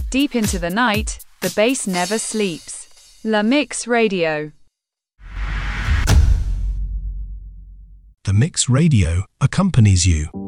Deep into the night, the bass never sleeps. La Mix Radio. The Mix Radio accompanies you